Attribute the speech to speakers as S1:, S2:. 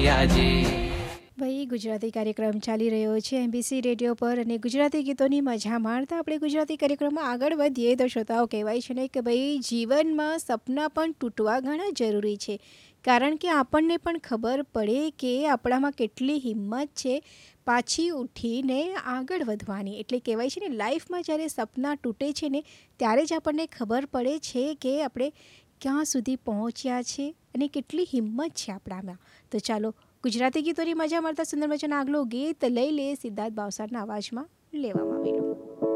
S1: પિયાજી.
S2: ભાઈ ગુજરાતી કાર્યક્રમ ચાલી રહ્યો છે MBC રેડિયો પર અને ગુજરાતી ગીતોની મજા માણતા આપણે ગુજરાતી કાર્યક્રમમાં આગળ વધીએ તો શ્રોતાઓ કહેવાય છે ને કે ભાઈ જીવનમાં સપના પણ તૂટવા ઘણા જરૂરી છે, કારણ કે આપણને પણ ખબર પડે કે આપણામાં કેટલી હિંમત છે પાછી ઉઠીને આગળ વધવાની. એટલે કહેવાય છે ને લાઈફમાં જ્યારે સપના તૂટે છે ને ત્યારે જ આપણને ખબર પડે છે કે આપણે ક્યાં સુધી પહોંચ્યા છે અને કેટલી હિંમત છે આપણામાં. તો ચાલો ગુજરાતી ગીતોની મજા મળતા સુંદર મજાના આગલું ગીત લઈ લે સિદ્ધાર્થ ભાવસારના અવાજમાં લેવામાં આવેલું.